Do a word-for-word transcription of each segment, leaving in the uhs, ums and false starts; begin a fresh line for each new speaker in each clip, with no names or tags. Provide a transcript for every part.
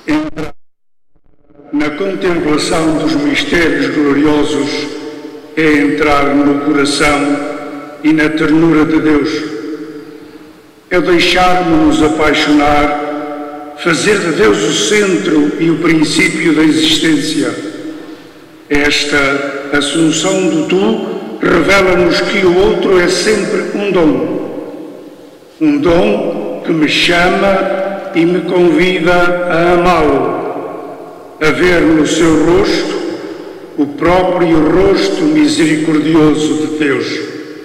Entrar na contemplação dos mistérios gloriosos é entrar no coração e na ternura de Deus. É deixarmos-nos apaixonar, fazer de Deus o centro e o princípio da existência. Esta assunção do Tu revela-nos que o outro é sempre um dom. Um dom que me chama e me convida a amá-lo, a ver no seu rosto o próprio rosto misericordioso de Deus.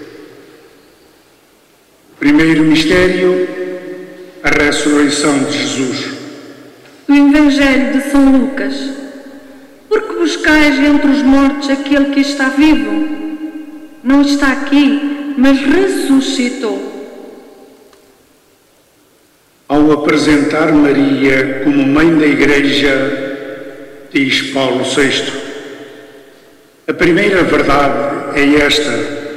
Primeiro mistério, a ressurreição de Jesus.
Do Evangelho de São Lucas. Porque buscais entre os mortos aquele que está vivo? Não está aqui, mas ressuscitou.
Ao apresentar Maria como mãe da Igreja, diz Paulo sexto, a primeira verdade é esta: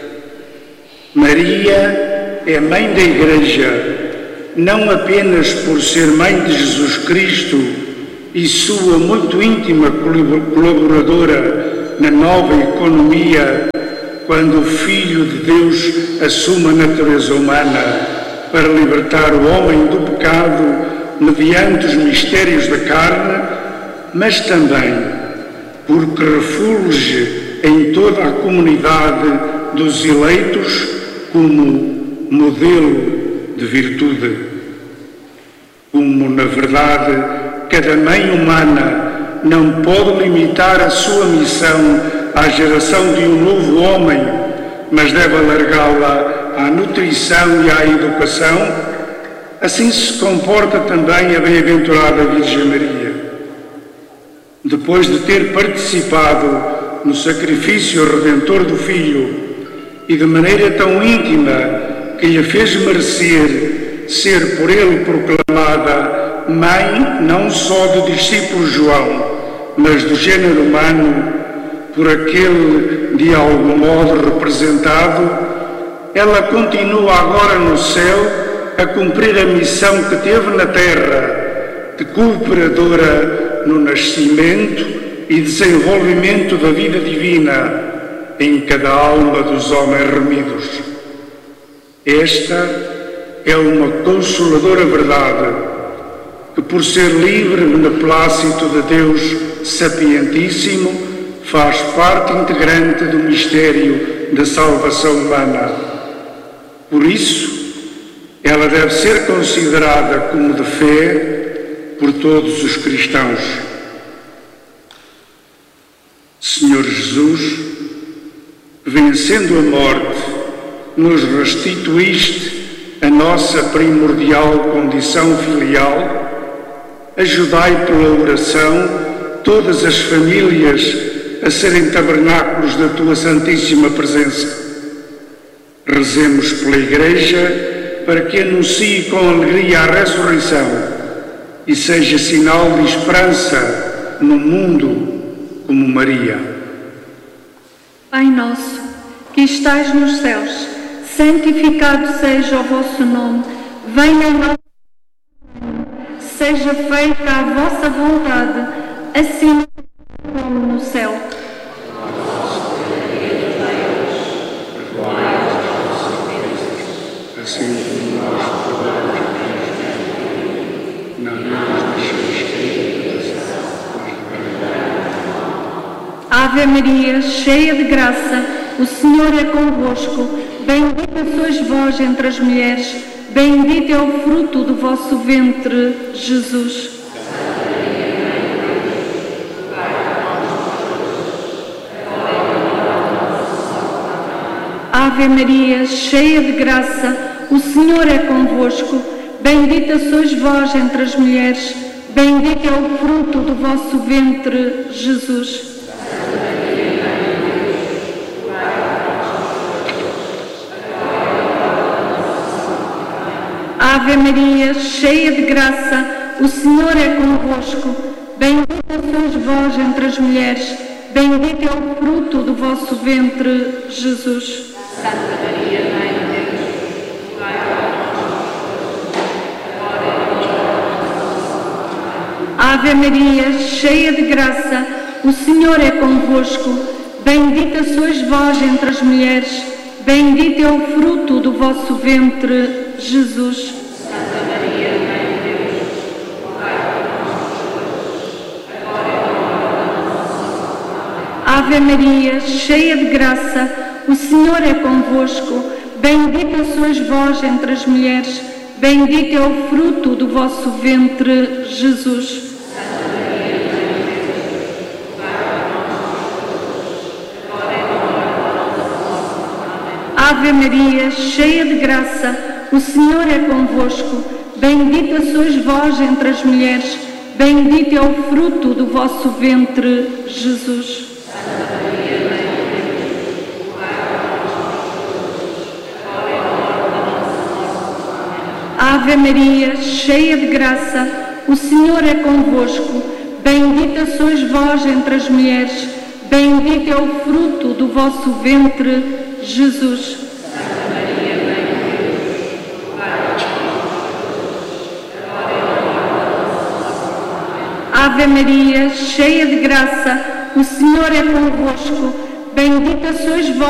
Maria é mãe da Igreja, não apenas por ser mãe de Jesus Cristo e sua muito íntima colaboradora na nova economia, quando o Filho de Deus assume a natureza humana para libertar o homem do pecado mediante os mistérios da carne, mas também porque refulge em toda a comunidade dos eleitos como modelo de virtude. Como, na verdade, cada mãe humana não pode limitar a sua missão à geração de um novo homem, mas deve alargá-la à nutrição e à educação, assim se comporta também a bem-aventurada Virgem Maria. Depois de ter participado no sacrifício redentor do Filho e de maneira tão íntima que lhe fez merecer ser por ele proclamada mãe não só do discípulo João, mas do género humano, por aquele de algum modo representado, ela continua agora no céu a cumprir a missão que teve na terra, de cooperadora no nascimento e desenvolvimento da vida divina em cada alma dos homens remidos. Esta é uma consoladora verdade, que por ser livre e beneplácito de Deus sapientíssimo, faz parte integrante do mistério da salvação humana. Por isso, ela deve ser considerada como de fé por todos os cristãos. Senhor Jesus, vencendo a morte, nos restituíste a nossa primordial condição filial. Ajudai pela oração todas as famílias a serem tabernáculos da Tua Santíssima Presença. Rezemos pela Igreja para que anuncie com alegria a ressurreição e seja sinal de esperança no mundo como Maria.
Pai nosso, que estais nos céus, santificado seja o vosso nome, venha o nosso reino, seja feita a vossa vontade, assim como no céu.
Assim como nós perdoamos não nos deixemos cair em tentação, mas livrai-nos do mal.
Ave Maria, cheia de graça, o Senhor é convosco. Bendita sois vós entre as mulheres, bendito é o fruto do vosso ventre, Jesus. Ave Maria, cheia de graça, o Senhor é convosco. Bendita sois vós entre as mulheres, bendito é o fruto do vosso ventre, Jesus. Ave Maria, cheia de graça, o Senhor é convosco. Bendita sois vós entre as mulheres, bendito é o fruto do vosso ventre, Jesus.
Santa Maria, Mãe de Deus, rogai por nós, agora e na hora de nossa morte.
Ave Maria, cheia de graça, o Senhor é convosco. Bendita sois vós entre as mulheres, bendito é o fruto do vosso ventre, Jesus.
Santa Maria, Mãe de Deus, rogai por nós, pecadores, agora e na hora da nossa morte.
Ave Maria, cheia de graça, o Senhor é convosco. Bendita sois vós entre as mulheres, bendito é o fruto do vosso ventre, Jesus.
Santa Maria, Mãe de Deus, rogai por nós, agora e na hora da nossa morte.
Ave Maria, cheia de graça, o Senhor é convosco. Bendita sois vós entre as mulheres, bendito é o fruto do vosso ventre, Jesus.
Santa Maria, Mãe de Deus, rogai por nós, agora e na hora da nossa morte.
Ave Maria, cheia de graça, o Senhor é convosco. Bendita sois vós entre as mulheres, bendito é o fruto do vosso ventre, Jesus.
Santa Maria, Mãe de Deus, rogai por nós, agora e na hora da nossa morte.
Ave Maria, cheia de graça, o Senhor é convosco. Bendita sois vós